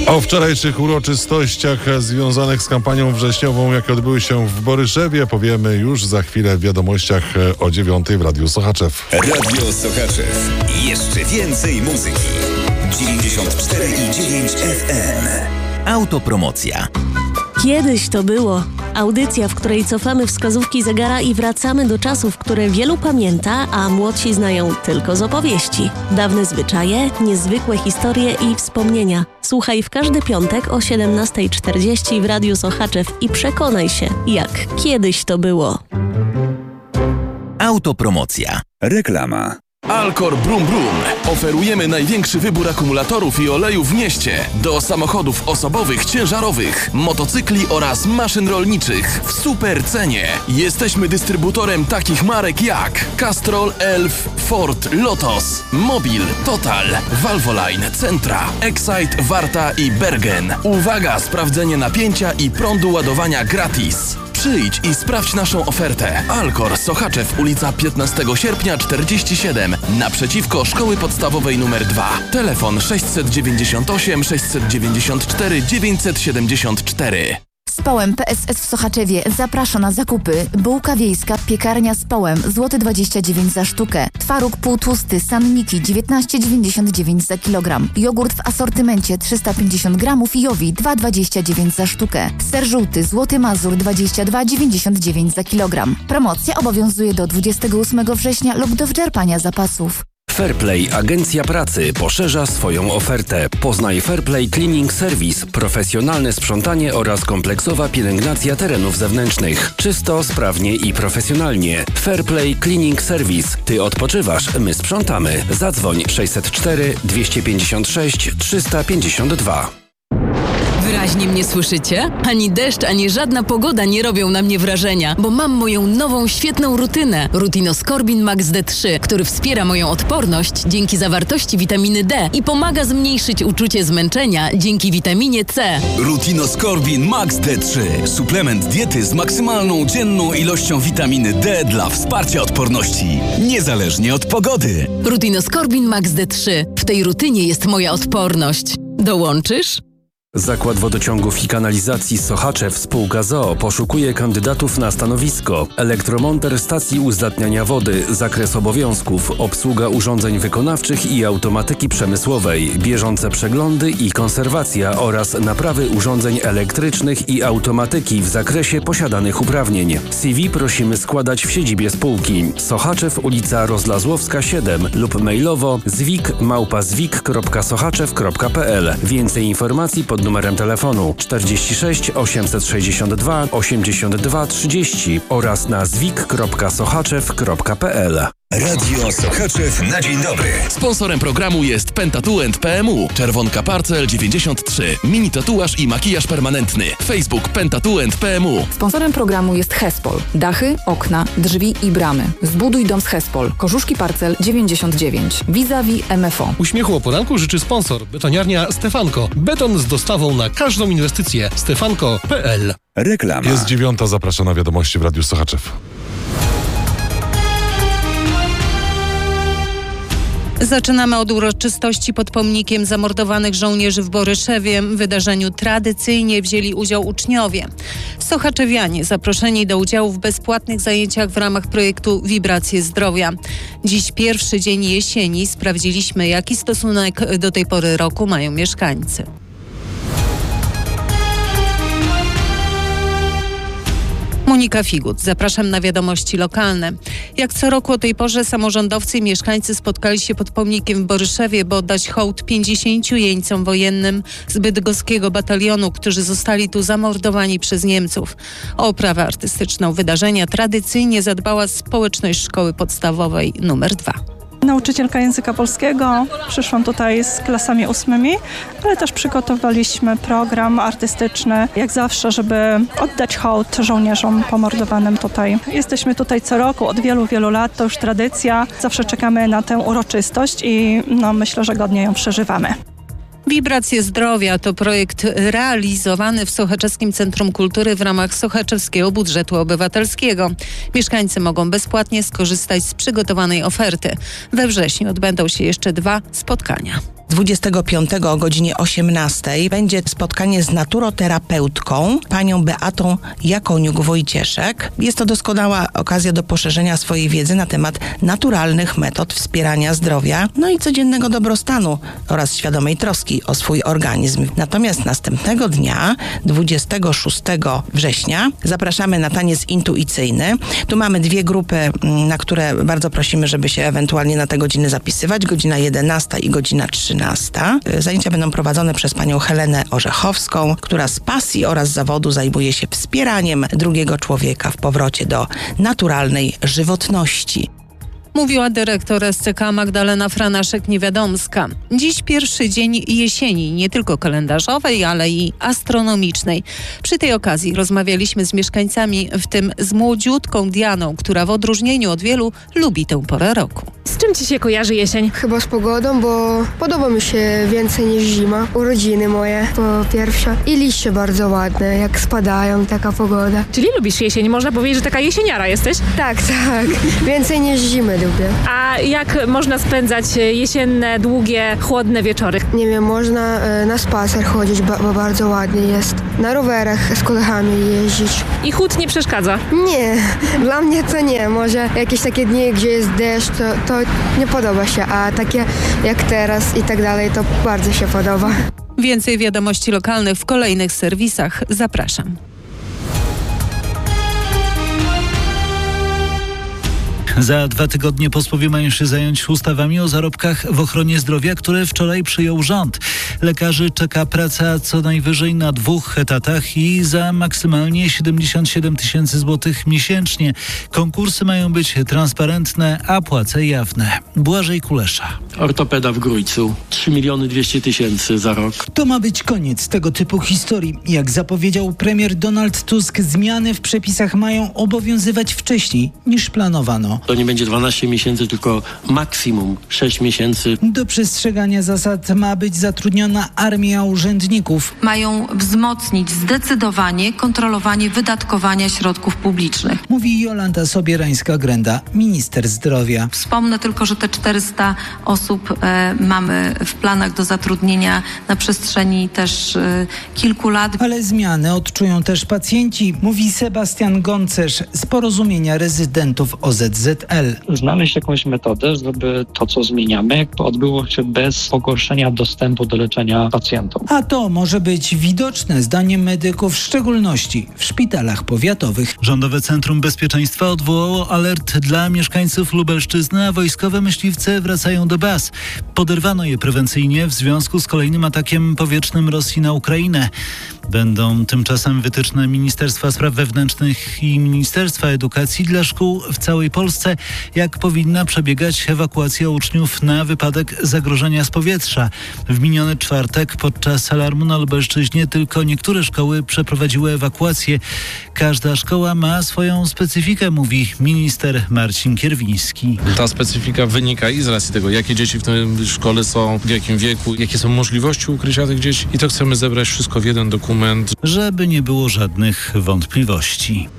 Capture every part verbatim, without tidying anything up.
O wczorajszych uroczystościach związanych z kampanią wrześniową, jakie odbyły się w Boryszewie, powiemy już za chwilę w wiadomościach o dziewiątej w Radiu Sochaczew. Radio Sochaczew. Jeszcze więcej muzyki. dziewięćdziesiąt cztery i dziewięć F M. Autopromocja. Kiedyś to było. Audycja, w której cofamy wskazówki zegara i wracamy do czasów, które wielu pamięta, a młodsi znają tylko z opowieści. Dawne zwyczaje, niezwykłe historie i wspomnienia. Słuchaj w każdy piątek o siedemnasta czterdzieści w Radiu Sochaczew i przekonaj się, jak kiedyś to było. Autopromocja. Reklama. Alcor Brum Brum. Oferujemy największy wybór akumulatorów i olejów w mieście do samochodów osobowych, ciężarowych, motocykli oraz maszyn rolniczych w super cenie. Jesteśmy dystrybutorem takich marek jak Castrol, Elf, Ford, Lotos, Mobil, Total, Valvoline, Centra, Excite, Warta i Bergen. Uwaga, sprawdzenie napięcia i prądu ładowania gratis. Przyjdź i sprawdź naszą ofertę. Alcor, Sochaczew, ulica piętnastego sierpnia czterdzieści siedem, naprzeciwko Szkoły Podstawowej numer dwa. Telefon sześćset dziewięćdziesiąt osiem sześćset dziewięćdziesiąt cztery dziewięćset siedemdziesiąt cztery. Społem P S S w Sochaczewie zaprasza na zakupy. Bułka wiejska, piekarnia Społem, złoty dwadzieścia dziewięć za sztukę. Twaróg półtłusty, sanniki, dziewiętnaście dziewięćdziesiąt dziewięć za kilogram. Jogurt w asortymencie trzysta pięćdziesiąt gramów i Jowi dwa dwadzieścia dziewięć za sztukę. Ser żółty, Złoty Mazur dwadzieścia dwa dziewięćdziesiąt dziewięć za kilogram. Promocja obowiązuje do dwudziestego ósmego września lub do wyczerpania zapasów. Fairplay Agencja Pracy poszerza swoją ofertę. Poznaj Fairplay Cleaning Service, profesjonalne sprzątanie oraz kompleksowa pielęgnacja terenów zewnętrznych. Czysto, sprawnie i profesjonalnie. Fairplay Cleaning Service. Ty odpoczywasz, my sprzątamy. Zadzwoń sześćset cztery dwieście pięćdziesiąt sześć trzysta pięćdziesiąt dwa. Wyraźnie mnie słyszycie? Ani deszcz, ani żadna pogoda nie robią na mnie wrażenia, bo mam moją nową, świetną rutynę. Rutinoskorbin Max D trzy, który wspiera moją odporność dzięki zawartości witaminy D i pomaga zmniejszyć uczucie zmęczenia dzięki witaminie C. Rutinoskorbin Max D trzy. Suplement diety z maksymalną dzienną ilością witaminy D dla wsparcia odporności, niezależnie od pogody. Rutinoskorbin Max D trzy. W tej rutynie jest moja odporność. Dołączysz? Zakład Wodociągów i Kanalizacji Sochaczew spółka z o o poszukuje kandydatów na stanowisko elektromonter stacji uzdatniania wody, zakres obowiązków, obsługa urządzeń wykonawczych i automatyki przemysłowej, bieżące przeglądy i konserwacja oraz naprawy urządzeń elektrycznych i automatyki w zakresie posiadanych uprawnień. C V prosimy składać w siedzibie spółki. Sochaczew, ulica Rozlazłowska siedem lub mailowo zwik małpa zwik kropka sochaczew kropka p l. Więcej informacji pod numerem telefonu czterdzieści sześć osiemset sześćdziesiąt dwa osiemdziesiąt dwa trzydzieści oraz na zwik kropka sochaczew kropka p l. Radio Sochaczew na dzień dobry. Sponsorem programu jest Pentatuent P M U, Czerwonka Parcel dziewięćdziesiąt trzy, mini tatuaż i makijaż permanentny. Facebook Pentatuent P M U. Sponsorem programu jest Hespol. Dachy, okna, drzwi i bramy. Zbuduj dom z Hespol. Korzuszki Parcel dziewięćdziesiąt dziewięć. Vis-a-vis M F O. Uśmiechu o poranku życzy sponsor. Betoniarnia Stefanko. Beton z dostawą na każdą inwestycję. stefanko kropka p l. Reklama. Jest dziewiąta, zapraszam na wiadomości w Radiu Sochaczew. Zaczynamy od uroczystości pod pomnikiem zamordowanych żołnierzy w Boryszewie. W wydarzeniu tradycyjnie wzięli udział uczniowie. Sochaczewianie zaproszeni do udziału w bezpłatnych zajęciach w ramach projektu Wibracje Zdrowia. Dziś pierwszy dzień jesieni. Sprawdziliśmy, jaki stosunek do tej pory roku mają mieszkańcy. Monika Figut, zapraszam na wiadomości lokalne. Jak co roku o tej porze samorządowcy i mieszkańcy spotkali się pod pomnikiem w Boryszewie, by oddać hołd pięćdziesięciu jeńcom wojennym z bydgoskiego batalionu, którzy zostali tu zamordowani przez Niemców. O oprawę artystyczną wydarzenia tradycyjnie zadbała społeczność szkoły podstawowej numer dwa. Nauczycielka języka polskiego. Przyszłam tutaj z klasami ósmymi, ale też przygotowaliśmy program artystyczny, jak zawsze, żeby oddać hołd żołnierzom pomordowanym tutaj. Jesteśmy tutaj co roku, od wielu, wielu lat, to już tradycja. Zawsze czekamy na tę uroczystość i no, myślę, że godnie ją przeżywamy. Wibracje Zdrowia to projekt realizowany w Sochaczewskim Centrum Kultury w ramach Sochaczewskiego Budżetu Obywatelskiego. Mieszkańcy mogą bezpłatnie skorzystać z przygotowanej oferty. We wrześniu odbędą się jeszcze dwa spotkania. dwudziestego piątego o godzinie osiemnastej będzie spotkanie z naturoterapeutką, panią Beatą Jakoniuk-Wojcieszek. Jest to doskonała okazja do poszerzenia swojej wiedzy na temat naturalnych metod wspierania zdrowia, no i codziennego dobrostanu oraz świadomej troski o swój organizm. Natomiast następnego dnia, dwudziestego szóstego września, zapraszamy na taniec intuicyjny. Tu mamy dwie grupy, na które bardzo prosimy, żeby się ewentualnie na te godziny zapisywać. Godzina jedenasta i godzina trzynasta. Zajęcia będą prowadzone przez panią Helenę Orzechowską, która z pasji oraz zawodu zajmuje się wspieraniem drugiego człowieka w powrocie do naturalnej żywotności. Mówiła dyrektor S C K Magdalena Franaszek-Niewiadomska. Dziś pierwszy dzień jesieni, nie tylko kalendarzowej, ale i astronomicznej. Przy tej okazji rozmawialiśmy z mieszkańcami, w tym z młodziutką Dianą, która w odróżnieniu od wielu lubi tę porę roku. Z czym ci się kojarzy jesień? Chyba z pogodą, bo podoba mi się więcej niż zima. Urodziny moje po pierwsze i liście bardzo ładne, jak spadają, taka pogoda. Czyli lubisz jesień? Można powiedzieć, że taka jesieniara jesteś? Tak, tak. Więcej niż zimy lubię. A jak można spędzać jesienne, długie, chłodne wieczory? Nie wiem, można e, na spacer chodzić, bo, bo bardzo ładnie jest. Na rowerach z kolegami jeździć. I chłód nie przeszkadza? Nie, dla mnie to nie. Może jakieś takie dni, gdzie jest deszcz, to, to nie podoba się, a takie jak teraz i tak dalej, to bardzo się podoba. Więcej wiadomości lokalnych w kolejnych serwisach. Zapraszam. Za dwa tygodnie posłowie mają się zająć ustawami o zarobkach w ochronie zdrowia, które wczoraj przyjął rząd. Lekarzy czeka praca co najwyżej na dwóch etatach i za maksymalnie siedemdziesiąt siedem tysięcy złotych miesięcznie. Konkursy mają być transparentne, a płace jawne. Błażej Kulesza. Ortopeda w Grójcu. trzy miliony dwieście tysięcy za rok. To ma być koniec tego typu historii. Jak zapowiedział premier Donald Tusk, zmiany w przepisach mają obowiązywać wcześniej niż planowano. To nie będzie dwanaście miesięcy, tylko maksimum sześć miesięcy. Do przestrzegania zasad ma być zatrudniona armia urzędników. Mają wzmocnić zdecydowanie kontrolowanie wydatkowania środków publicznych. Mówi Jolanta Sobierańska-Grenda, minister zdrowia. Wspomnę tylko, że te czterysta osób e, mamy w planach do zatrudnienia na przestrzeni też e, kilku lat. Ale zmiany odczują też pacjenci, mówi Sebastian Goncerz z Porozumienia Rezydentów O Z Z L. Znaleźć jakąś metodę, żeby to, co zmieniamy, jakby odbyło się bez pogorszenia dostępu do leczenia pacjentom. A to może być widoczne zdaniem medyków, w szczególności w szpitalach powiatowych. Rządowe Centrum Bezpieczeństwa odwołało alert dla mieszkańców Lubelszczyzny, a wojskowe myśliwce wracają do baz. Poderwano je prewencyjnie w związku z kolejnym atakiem powietrznym Rosji na Ukrainę. Będą tymczasem wytyczne Ministerstwa Spraw Wewnętrznych i Ministerstwa Edukacji dla szkół w całej Polsce, jak powinna przebiegać ewakuacja uczniów na wypadek zagrożenia z powietrza. W miniony czwartek podczas alarmu na Lubelszczyźnie tylko niektóre szkoły przeprowadziły ewakuację. Każda szkoła ma swoją specyfikę, mówi minister Marcin Kierwiński. Ta specyfika wynika i z racji tego, jakie dzieci w tej szkole są, w jakim wieku, jakie są możliwości ukrycia tych dzieci, i to chcemy zebrać wszystko w jeden dokument. Żeby nie było żadnych wątpliwości.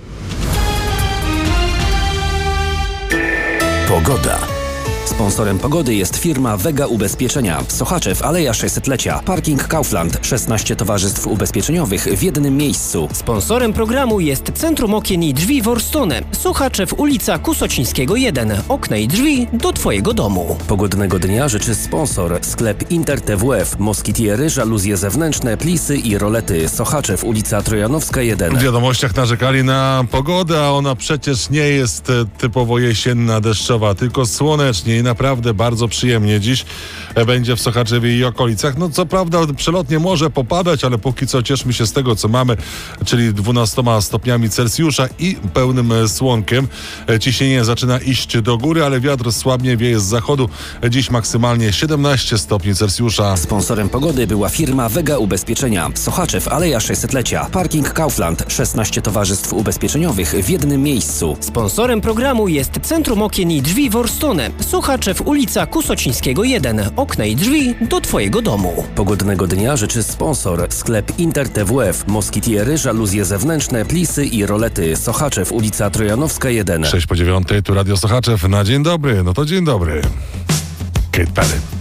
Pogoda. Sponsorem pogody jest firma Vega Ubezpieczenia. Sochaczew, Aleja sześćsetlecia. Parking Kaufland. szesnaście towarzystw ubezpieczeniowych w jednym miejscu. Sponsorem programu jest Centrum Okien i Drzwi Worstone. Sochaczew, ulica Kusocińskiego jeden. Okna i drzwi do Twojego domu. Pogodnego dnia życzy sponsor. Sklep Inter T W F. Moskitiery, żaluzje zewnętrzne, plisy i rolety. Sochaczew, ulica Trojanowska jeden. W wiadomościach narzekali na pogodę, a ona przecież nie jest typowo jesienna, deszczowa, tylko słonecznie i naprawdę bardzo przyjemnie dziś będzie w Sochaczewie i okolicach. No co prawda przelotnie może popadać, ale póki co cieszmy się z tego, co mamy, czyli dwunastoma stopniami Celsjusza i pełnym słonkiem. Ciśnienie zaczyna iść do góry, ale wiatr słabnie wieje z zachodu. Dziś maksymalnie siedemnaście stopni Celsjusza. Sponsorem pogody była firma Vega Ubezpieczenia. Sochaczew, Aleja sześćsetlecia. Parking Kaufland. szesnaście towarzystw ubezpieczeniowych w jednym miejscu. Sponsorem programu jest Centrum Okien i Drzwi Worstone. Sochaczew, ulica Kusocińskiego jeden. Okna i drzwi do Twojego domu. Pogodnego dnia życzy sponsor. Sklep Inter T W F. Moskitiery, żaluzje zewnętrzne, plisy i rolety. Sochaczew, ulica Trojanowska jeden. sześć po dziewiątej, tu Radio Sochaczew. Na dzień dobry. No to dzień dobry. Kate Perry.